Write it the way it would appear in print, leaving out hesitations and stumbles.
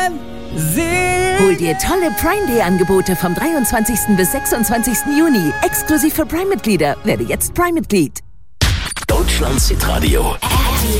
Hol dir tolle Prime Day Angebote vom 23. bis 26. Juni. Exklusiv für Prime-Mitglieder. Werde jetzt Prime-Mitglied. Deutschlands Hitradio.